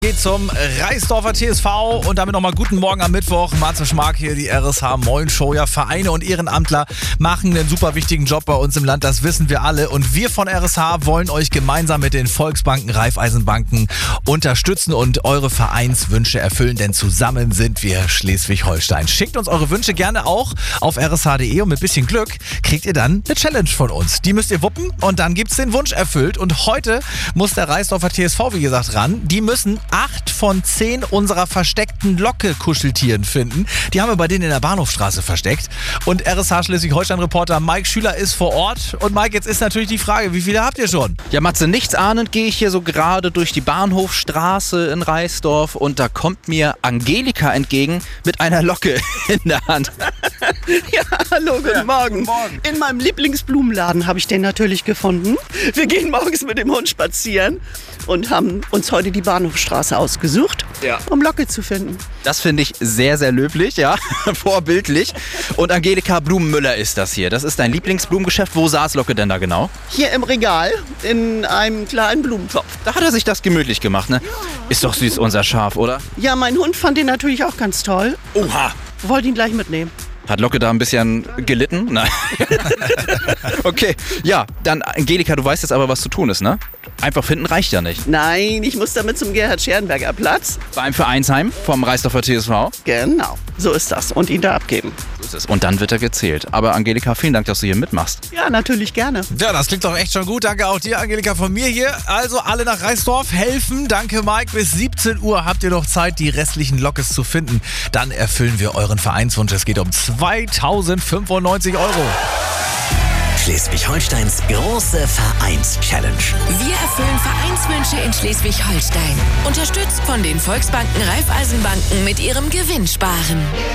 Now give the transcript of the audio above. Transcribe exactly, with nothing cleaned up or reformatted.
Geht zum Reisdorfer T S V und damit nochmal guten Morgen am Mittwoch. Marze Schmark hier, die R S H Moin Show. Ja, Vereine und Ehrenamtler machen einen super wichtigen Job bei uns im Land, das wissen wir alle. Und wir von R S H wollen euch gemeinsam mit den Volksbanken, Raiffeisenbanken unterstützen und eure Vereinswünsche erfüllen, denn zusammen sind wir Schleswig-Holstein. Schickt uns eure Wünsche gerne auch auf r s h punkt d e und mit bisschen Glück kriegt ihr dann eine Challenge von uns. Die müsst ihr wuppen und dann gibt's den Wunsch erfüllt. Und heute muss der Reisdorfer T S V, wie gesagt, ran. Die müssen acht von zehn unserer versteckten Locke-Kuscheltieren finden. Die haben wir bei denen in der Bahnhofstraße versteckt. Und R S H Schleswig-Holstein-Reporter Mike Schüler ist vor Ort. Und Mike, jetzt ist natürlich die Frage, wie viele habt ihr schon? Ja, Matze, nichts ahnend gehe ich hier so gerade durch die Bahnhofstraße in Reisdorf und da kommt mir Angelika entgegen mit einer Locke in der Hand. Ja, hallo, guten, Ja, Morgen. guten Morgen. In meinem Lieblingsblumenladen habe ich den natürlich gefunden. Wir gehen morgens mit dem Hund spazieren und haben uns heute die Bahnhofstraße ausgesucht, Ja. um Locke zu finden. Das finde ich sehr, sehr löblich, ja, vorbildlich. Und Angelika Blumenmüller ist das hier. Das ist dein Lieblingsblumengeschäft. Wo saß Locke denn da genau? Hier im Regal in einem kleinen Blumentopf. Da hat er sich das gemütlich gemacht, ne? Ist doch süß, unser Schaf, oder? Ja, mein Hund fand den natürlich auch ganz toll. Oha! Wollte ihn gleich mitnehmen. Hat Locke da ein bisschen gelitten? Nein. Okay, ja, dann Angelika, du weißt jetzt aber, was zu tun ist, ne? Einfach finden reicht ja nicht. Nein, ich muss damit zum Gerhard-Scherenberger Platz. Beim Vereinsheim vom Reisdorfer T S V. Genau, so ist das. Und ihn da abgeben. So ist es. Und dann wird er gezählt. Aber Angelika, vielen Dank, dass du hier mitmachst. Ja, natürlich gerne. Ja, das klingt doch echt schon gut. Danke auch dir, Angelika, von mir hier. Also alle nach Reisdorf helfen. Danke, Mike. Bis siebzehn Uhr habt ihr noch Zeit, die restlichen Lockes zu finden. Dann erfüllen wir euren Vereinswunsch. Es geht um zweitausendfünfundneunzig Euro. Schleswig-Holsteins große Vereins-Challenge. Wir erfüllen Vereinswünsche in Schleswig-Holstein. Unterstützt von den Volksbanken, Raiffeisenbanken mit ihrem Gewinnsparen.